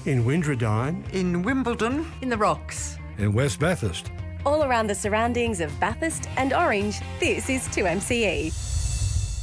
in Windradine, in Wimbledon, in the Rocks, in West Bathurst. All around the surroundings of Bathurst and Orange, this is 2MCE.